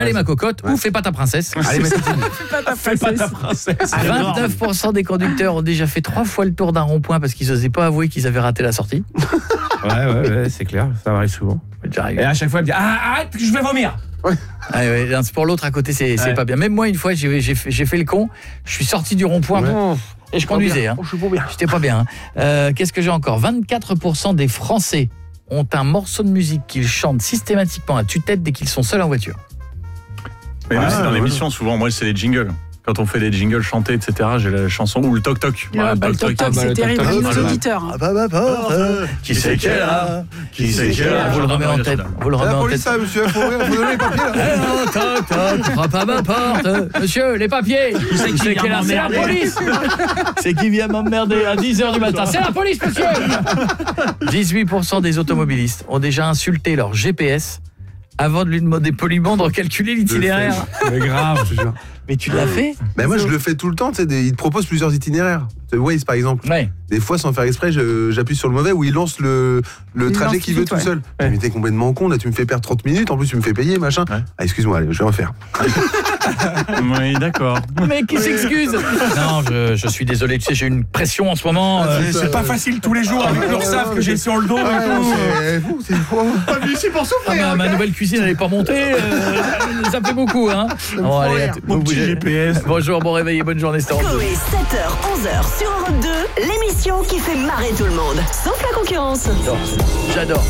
Allez ma cocotte ou fais pas ta princesse. Allez, Fais pas ta princesse. 29% des conducteurs ont déjà fait 3 fois le tour d'un rond-point parce qu'ils n'osaient pas avouer qu'ils avaient raté la sortie. Ouais, c'est clair, ça arrive souvent. Et à chaque fois, elle me dit arrête, je vais vomir. L'un pour l'autre à côté, c'est pas bien. Même moi, une fois, j'ai fait le con. Je suis sorti du rond-point et je conduisais. Je suis pas bien. J'étais pas bien. Qu'est-ce que j'ai encore ? 24% des Français ont un morceau de musique qu'ils chantent systématiquement à tue-tête dès qu'ils sont seuls en voiture. Mais nous, c'est dans l'émission, souvent, moi, c'est les jingles. Quand on fait des jingles chantés, etc., j'ai la chanson ou le toc-toc. Le toc-toc, c'est terrible. Nos auditeurs. Qui c'est qui est là ? Qui c'est qui est là ? Vous le remet en tête. Vous le remet en tête. Ça, monsieur, faut donner les papiers là. Toc, toc, frappe à ma porte. Monsieur, les papiers. Qui c'est qui est là ? C'est la police. C'est qui vient m'emmerder à 10h du matin. C'est la police, monsieur. 18% des automobilistes ont déjà insulté leur GPS avant de lui demander poliment de recalculer l'itinéraire. Mais grave, je te jure. Mais tu l'as fait ? Mais moi je le fais tout le temps, tu sais, il te propose plusieurs itinéraires. Waze par exemple. Ouais. Des fois sans faire exprès, j'appuie sur le mauvais ou il lance le trajet qu'il veut tout seul. Mais t'es complètement con, là tu me fais perdre 30 minutes, en plus tu me fais payer, machin. Ouais. Ah excuse-moi, allez, je vais refaire. Oui, d'accord. Mais qui s'excuse ? Non, je suis désolé, tu sais, j'ai une pression en ce moment. C'est pas facile tous les jours avec l'URSSAF que j'ai sur le dos et tout. C'est fou. Pas venu ici pour souffrir. Ma nouvelle cuisine, elle n'est pas montée. Ça fait beaucoup, hein. Bon, allez, Mon petit GPS. Bonjour, bon réveil et bonne journée, Star. Coé, 7h, 11h sur Europe 2, l'émission qui fait marrer tout le monde, sauf la concurrence. J'adore.